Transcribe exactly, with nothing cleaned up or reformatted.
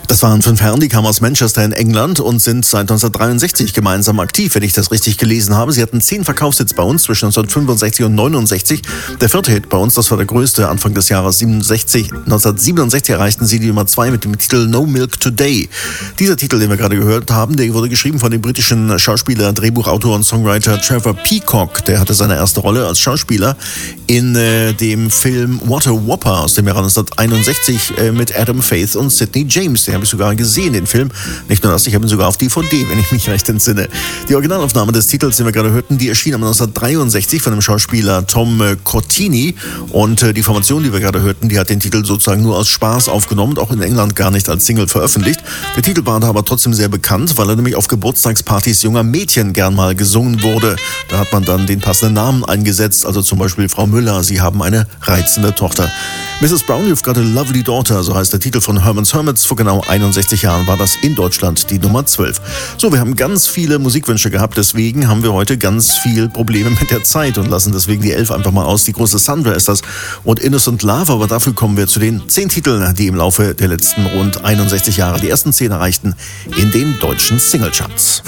Das waren fünf Herren, die kamen aus Manchester in England und sind seit neunzehnhundertdreiundsechzig gemeinsam aktiv, wenn ich das richtig gelesen habe. Sie hatten zehn Verkaufshits bei uns zwischen neunzehnhundertfünfundsechzig und neunundsechzig. Der vierte Hit bei uns, das war der größte, Anfang des Jahres siebenundsechzig. neunzehnhundertsiebenundsechzig erreichten sie die Nummer zwei mit dem Titel No Milk Today. Dieser Titel, den wir gerade gehört haben, der wurde geschrieben von dem britischen Schauspieler, Drehbuchautor und Songwriter Trevor Peacock. Der hatte seine erste Rolle als Schauspieler in äh, dem Film What a Whopper aus dem Jahr neunzehnhunderteinundsechzig äh, mit Adam Faith und Sidney James. Den habe ich sogar gesehen, den Film. Nicht nur das, ich habe ihn sogar auf D V D, wenn ich mich recht entsinne. Die Originalaufnahme des Titels, den wir gerade hörten, die erschien am neunzehnhundertdreiundsechzig von dem Schauspieler Tom Cortini. Und äh, die Formation, die wir gerade hörten, die hat den Titel sozusagen nur aus Spaß aufgenommen und auch in England gar nicht als Single veröffentlicht. Der Titel war da aber trotzdem sehr bekannt, weil er nämlich auf Geburtstagspartys junger Mädchen gern mal gesungen wurde. Da hat man dann den passenden Namen eingesetzt, also zum Beispiel Frau Müller, Sie haben eine reizende Tochter. Misses Brown, You've Got a Lovely Daughter, so heißt der Titel von Herman's Hermits. Vor genau einundsechzig Jahren war das in Deutschland die Nummer zwölf. So, wir haben ganz viele Musikwünsche gehabt, deswegen haben wir heute ganz viel Probleme mit der Zeit und lassen deswegen die elf einfach mal aus. Die große Sandra ist das und Innocent Love, aber dafür kommen wir zu den zehn Titeln, die im Laufe der letzten rund einundsechzig Jahre die ersten zehn erreichten in den deutschen Singlecharts.